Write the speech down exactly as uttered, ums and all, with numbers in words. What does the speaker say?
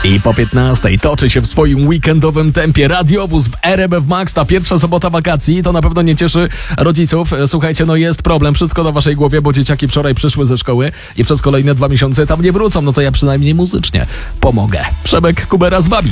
I po piętnastej toczy się w swoim weekendowym tempie radiowóz w R M F Max. Ta pierwsza sobota wakacji to na pewno nie cieszy rodziców. Słuchajcie, no jest problem, wszystko na waszej głowie, bo dzieciaki wczoraj przyszły ze szkoły i przez kolejne dwa miesiące tam nie wrócą. No to ja przynajmniej muzycznie pomogę. Przemek Kubera z wami.